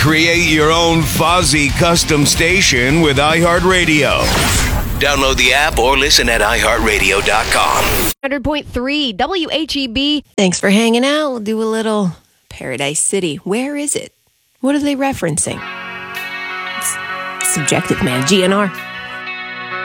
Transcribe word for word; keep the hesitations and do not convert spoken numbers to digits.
Create your own Fozzy custom station with iHeartRadio. Download the app or listen at i heart radio dot com. one hundred point three W H E B. Thanks for hanging out. We'll do a little Paradise City. Where is it? What are they referencing? It's subjective, man. G N R.